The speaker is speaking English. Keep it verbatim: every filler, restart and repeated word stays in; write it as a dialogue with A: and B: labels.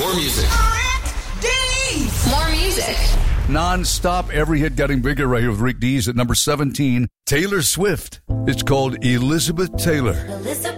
A: More music.
B: More music.
C: Non-stop, every hit getting bigger right here with Rick Dees at number seventeen. Taylor Swift. It's called Elizabeth Taylor.
D: Elizabeth